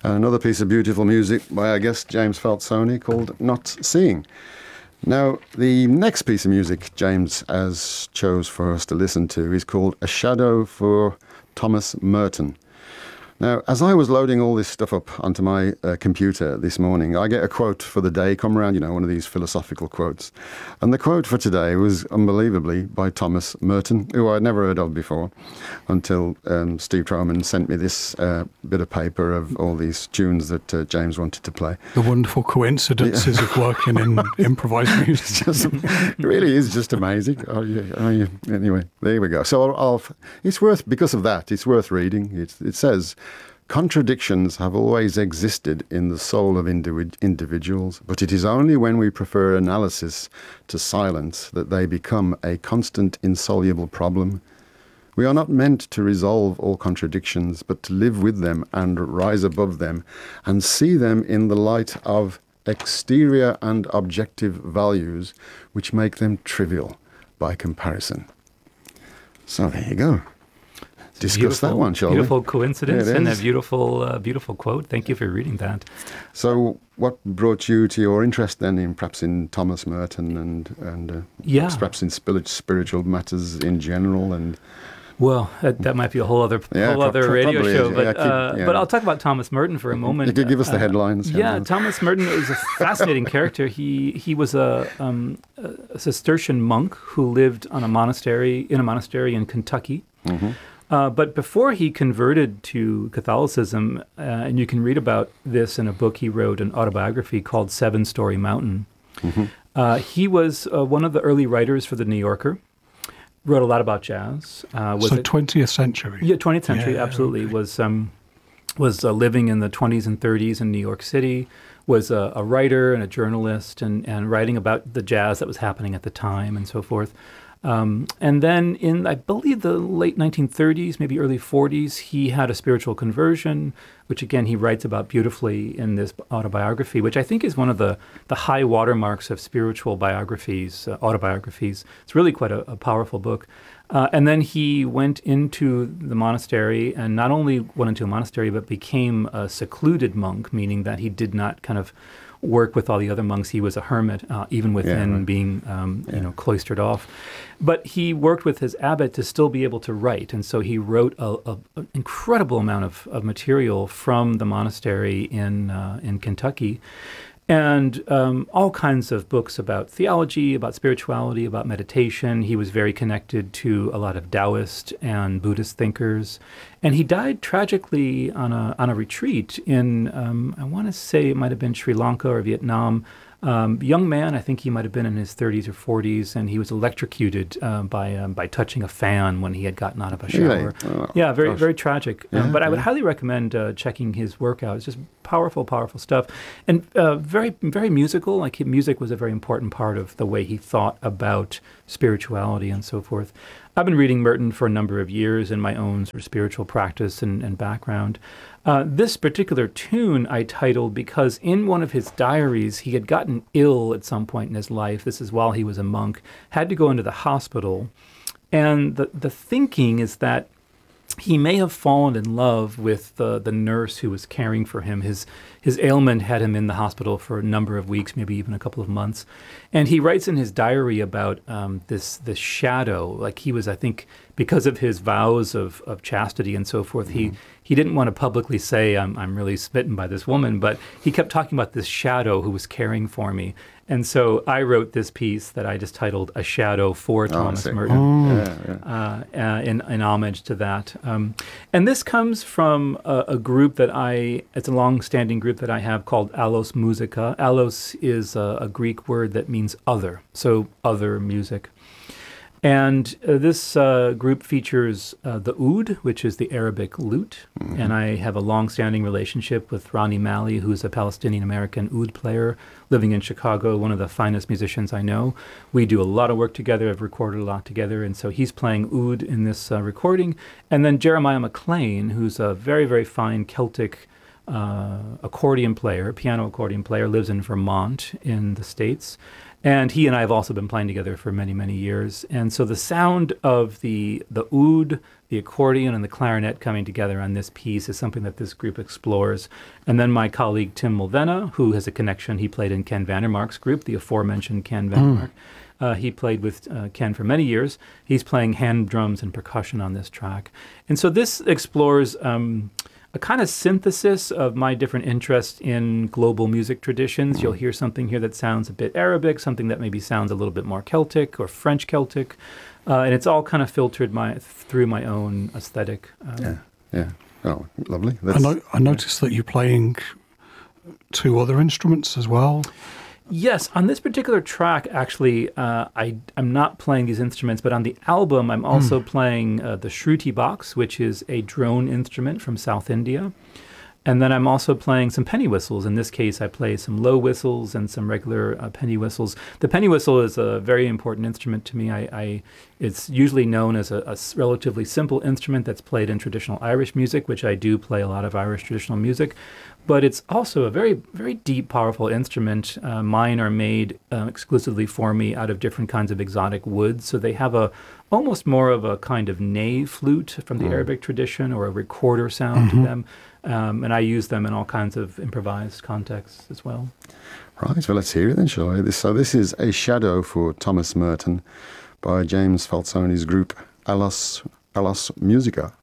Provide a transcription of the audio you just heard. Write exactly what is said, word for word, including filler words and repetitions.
And another piece of beautiful music by our guest James Falzoni called Not Seeing. Now, the next piece of music James has chose for us to listen to is called A Shadow for Thomas Merton. Now, as I was loading all this stuff up onto my uh, computer this morning, I get a quote for the day come around, you know, one of these philosophical quotes. And the quote for today was, unbelievably, by Thomas Merton, who I'd never heard of before, until um, Steve Troman sent me this uh, bit of paper of all these tunes that uh, James wanted to play. The wonderful coincidences yeah. of working in improvised music. Just, it really is just amazing. Oh, yeah, oh, yeah. Anyway, there we go. So I'll, I'll, it's worth, because of that, it's worth reading. It, it says, contradictions have always existed in the soul of individ- individuals, but it is only when we prefer analysis to silence that they become a constant, insoluble problem. We are not meant to resolve all contradictions, but to live with them and rise above them and see them in the light of exterior and objective values which make them trivial by comparison. So there you go. Discuss that one, shall we? Beautiful coincidence yeah, and a beautiful, uh, beautiful quote. Thank you for reading that. So, what brought you to your interest then in perhaps in Thomas Merton and and uh, yeah. perhaps in spirit, spiritual matters in general? And well, that, that might be a whole other yeah, whole other radio is. show. Yeah, but keep, uh, yeah. but I'll talk about Thomas Merton for a moment. You could give us the uh, headlines. Yeah, yeah, Thomas Merton is a fascinating character. He he was a, um, a Cistercian monk who lived on a monastery in a monastery in Kentucky. Mm-hmm. Uh, but before he converted to Catholicism, uh, and you can read about this in a book he wrote, an autobiography called Seven Story Mountain, mm-hmm. uh, he was uh, one of the early writers for The New Yorker, wrote a lot about jazz. Uh, was so it, twentieth century. Yeah, twentieth century, yeah, absolutely. Okay. Was um, was uh, living in the twenties and thirties in New York City, was a, a writer and a journalist and, and writing about the jazz that was happening at the time and so forth. Um, and then in, I believe, the late nineteen thirties, maybe early forties, he had a spiritual conversion, which, again, he writes about beautifully in this autobiography, which I think is one of the, the high watermarks of spiritual biographies, uh, autobiographies. It's really quite a, a powerful book. Uh, and then he went into the monastery and not only went into a monastery, but became a secluded monk, meaning that he did not kind of work with all the other monks. He was a hermit, uh, even within yeah, right. being, um, yeah. you know, cloistered off. But he worked with his abbot to still be able to write, and so he wrote a, a, an incredible amount of, of material from the monastery in uh, in Kentucky, and um, all kinds of books about theology, about spirituality, about meditation. He was very connected to a lot of Taoist and Buddhist thinkers. And he died tragically on a on a retreat in, um, I want to say it might have been Sri Lanka or Vietnam. Um, young man, I think he might have been in his thirties or forties, and he was electrocuted uh, by um, by touching a fan when he had gotten out of a shower. Really? Oh, yeah, very gosh. very tragic. Yeah, um, but I would yeah. highly recommend uh, checking his work out. It's just powerful, powerful stuff, and uh, very very musical. Like music was a very important part of the way he thought about spirituality and so forth. I've been reading Merton for a number of years in my own sort of spiritual practice and, and background. Uh, this particular tune I titled because in one of his diaries, he had gotten ill at some point in his life. This is while he was a monk, had to go into the hospital. And the, the thinking is that he may have fallen in love with the, the nurse who was caring for him. His his ailment had him in the hospital for a number of weeks, maybe even a couple of months. And he writes in his diary about um, this this shadow. Like he was, I think, because of his vows of, of chastity and so forth, mm-hmm. he he didn't want to publicly say, I'm I'm really smitten by this woman, but he kept talking about this shadow who was caring for me. And so I wrote this piece that I just titled "A Shadow for Thomas oh, Merton," oh. yeah, yeah. Uh, uh, in, in homage to that. Um, and this comes from a, a group that I, it's a long-standing group that I have called Allos Musica. Allos is a, a Greek word that means other, so other music. And uh, this uh, group features uh, the oud, which is the Arabic lute. Mm-hmm. And I have a long-standing relationship with Ronnie Malley, who's a Palestinian-American oud player living in Chicago, one of the finest musicians I know. We do a lot of work together. I've recorded a lot together. And so he's playing oud in this uh, recording. And then Jeremiah McLean, who's a very, very fine Celtic uh, accordion player, piano accordion player, lives in Vermont in the States. And he and I have also been playing together for many, many years. And so the sound of the the oud, the accordion, and the clarinet coming together on this piece is something that this group explores. And then my colleague Tim Mulvena, who has a connection, he played in Ken Vandermark's group, the aforementioned Ken Vandermark. Mm. Uh, he played with uh, Ken for many years. He's playing hand drums and percussion on this track. And so this explores um, a kind of synthesis of my different interests in global music traditions. Mm. You'll hear something here that sounds a bit Arabic, something that maybe sounds a little bit more Celtic or French Celtic. Uh, and it's all kind of filtered my through my own aesthetic. Um, yeah, yeah. Oh, lovely. I, no, I noticed that you're playing two other instruments as well. Yes, on this particular track, actually, uh, I, I'm not playing these instruments, but on the album, I'm also mm. playing uh, the Shruti box, which is a drone instrument from South India. And then I'm also playing some penny whistles. In this case, I play some low whistles and some regular uh, penny whistles. The penny whistle is a very important instrument to me. I, I It's usually known as a, a relatively simple instrument that's played in traditional Irish music, which I do play a lot of Irish traditional music. But it's also a very, very deep, powerful instrument. Uh, mine are made uh, exclusively for me out of different kinds of exotic woods. So they have a almost more of a kind of ney flute from the mm. Arabic tradition, or a recorder sound mm-hmm. to them. Um, and I use them in all kinds of improvised contexts as well. Right, well, let's hear it then, shall we? This, so this is A Shadow for Thomas Merton by James Falzoni's group Alas, Alas Musica.